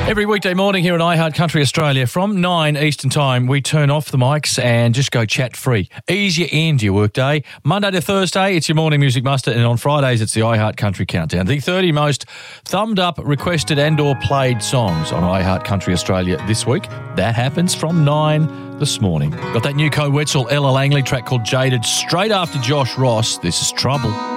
Every weekday morning here on iHeart Country Australia from 9 Eastern Time, we turn off the mics and just go chat free. Ease your end your workday. Monday to Thursday, it's your morning music muster, and on Fridays, it's the iHeart Country Countdown. The 30 most thumbed up, requested and or played songs on iHeart Country Australia this week. That happens from 9 this morning. Got that new Co Wetzel, Ella Langley track called Jaded straight after Josh Ross. This is Trouble.